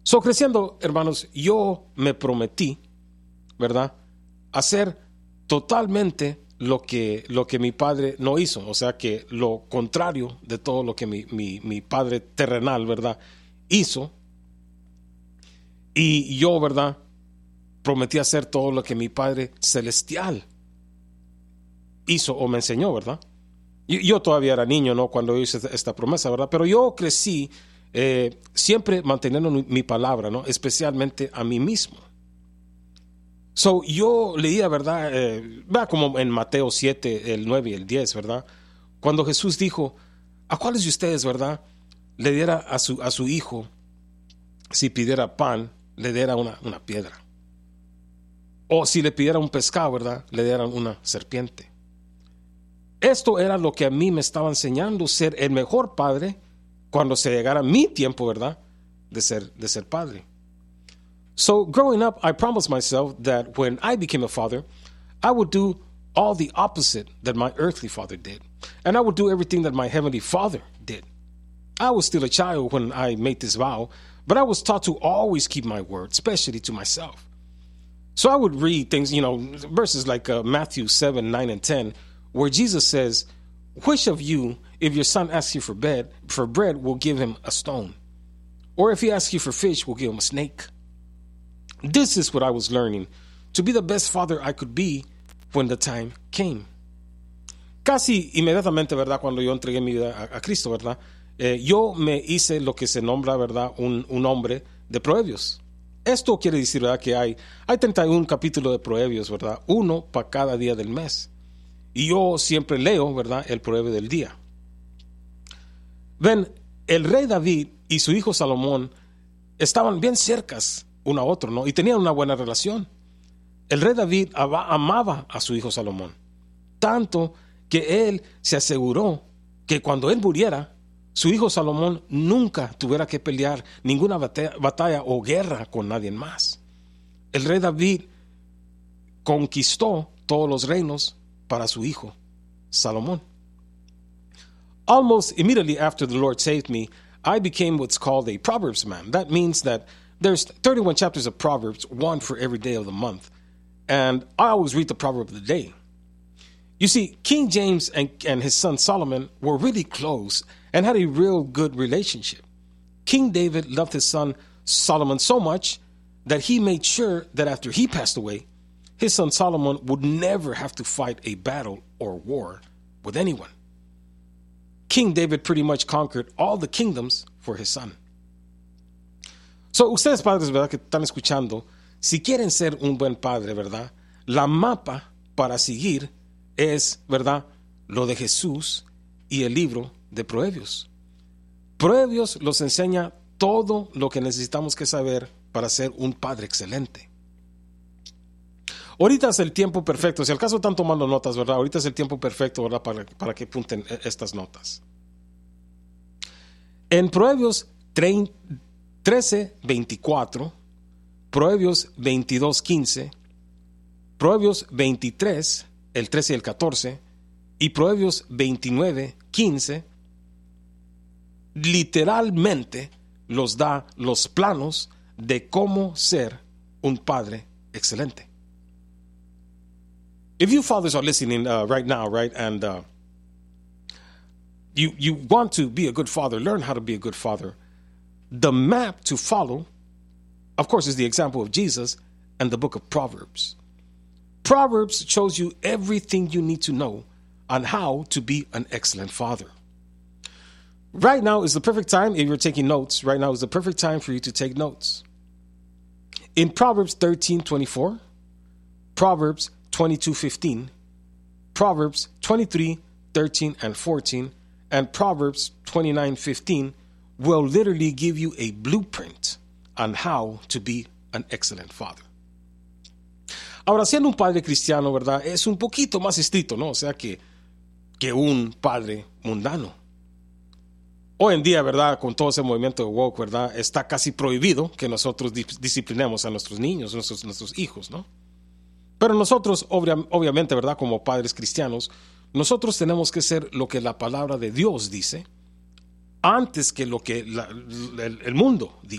So, creciendo, hermanos, yo me prometí, ¿verdad?, hacer totalmente lo que mi padre no hizo. O sea, que lo contrario de todo lo que mi padre terrenal, ¿verdad?, hizo. Y yo, ¿verdad?, prometí hacer todo lo que mi padre celestial hizo o me enseñó, ¿verdad? Yo todavía era niño, ¿no?, cuando hice esta promesa, ¿verdad? Pero yo crecí siempre manteniendo mi palabra, ¿no?, especialmente a mí mismo. So, yo leía, ¿verdad? Como en Mateo 7, el 9 y el 10, ¿verdad? Cuando Jesús dijo, ¿a cuáles de ustedes, ¿verdad?, le diera a su hijo, si pidiera pan, le diera una piedra? O si le pidiera un pescado, ¿verdad?, le dieran una serpiente. Esto era lo que a mí me estaba enseñando, ser el mejor padre cuando se llegara mi tiempo, ¿verdad?, de ser padre. So, growing up, I promised myself that when I became a father, I would do all the opposite that my earthly father did. And I would do everything that my heavenly Father did. I was still a child when I made this vow, but I was taught to always keep my word, especially to myself. So I would read things, verses like Matthew 7, 9, and 10, where Jesus says, which of you, if your son asks you for bread, will give him a stone? Or if he asks you for fish, will give him a snake? This is what I was learning, to be the best father I could be when the time came. Casi inmediatamente, ¿verdad?, cuando yo entregué mi vida a Cristo, ¿verdad?, yo me hice lo que se nombra, ¿verdad?, un hombre de Proverbios. Esto quiere decir, ¿verdad?, que hay 31 capítulos de Proverbios, ¿verdad?, uno para cada día del mes. Y yo siempre leo, ¿verdad?, el proverbio del día. Ven, el rey David y su hijo Salomón estaban bien cercas uno a otro, ¿no?, y tenían una buena relación. El rey David amaba a su hijo Salomón, tanto que él se aseguró que cuando él muriera, su hijo Salomón nunca tuviera que pelear ninguna batalla o guerra con nadie más. El rey David conquistó todos los reinos para su hijo Salomón. Almost immediately after the Lord saved me, I became what's called a Proverbs man. That means that there's 31 chapters of Proverbs, one for every day of the month. And I always read the proverb of the day. You see, King James and his son Solomon were really close and had a real good relationship. King David loved his son Solomon so much that he made sure that after he passed away, his son Solomon would never have to fight a battle or war with anyone. King David pretty much conquered all the kingdoms for his son. So, ustedes padres, ¿verdad?, que están escuchando, si quieren ser un buen padre, ¿verdad?, la mapa para seguir es, ¿verdad?, lo de Jesús y el libro de Proverbios. Proverbios los enseña todo lo que necesitamos que saber para ser un padre excelente. Ahorita es el tiempo perfecto. Si al caso están tomando notas, ¿verdad?, ahorita es el tiempo perfecto, ¿verdad?, para que apunten estas notas. En Proverbios 13, 24, Proverbios 22, 15, Proverbios 23, el 13 y el 14, y Proverbios 29, 15, literalmente los da los planos de cómo ser un padre excelente. If you fathers are listening right now, right, and you want to be a good father, learn how to be a good father, the map to follow, of course, is the example of Jesus and the book of Proverbs. Proverbs shows you everything you need to know on how to be an excellent father. Right now is the perfect time, if you're taking notes, right now is the perfect time for you to take notes. In Proverbs 13:24, Proverbs 22:15, Proverbs 23:13 and 14, and Proverbs 29:15 will literally give you a blueprint on how to be an excellent father. Ahora, siendo un padre cristiano, ¿verdad?, es un poquito más estricto, ¿no? O sea, que un padre mundano. Hoy en día, ¿verdad?, con todo ese movimiento de woke, ¿verdad?, está casi prohibido que nosotros disciplinemos a nuestros niños, nuestros hijos, ¿no? Pero nosotros, obviamente, ¿verdad?, como padres cristianos, nosotros tenemos que ser lo que la palabra de Dios dice antes que lo que el mundo dice.